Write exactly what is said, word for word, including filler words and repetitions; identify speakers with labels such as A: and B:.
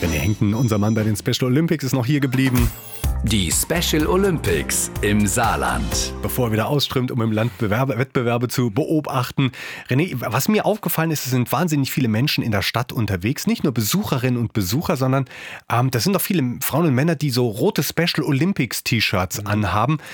A: René Henken, unser Mann bei den Special Olympics, ist noch hier geblieben.
B: Die Special Olympics im Saarland.
A: Bevor er wieder ausströmt, um im Land Bewerbe, Wettbewerbe zu beobachten. René, was mir aufgefallen ist, es sind wahnsinnig viele Menschen in der Stadt unterwegs. Nicht nur Besucherinnen und Besucher, sondern ähm, das sind auch viele Frauen und Männer, die so rote Special Olympics T-Shirts anhaben.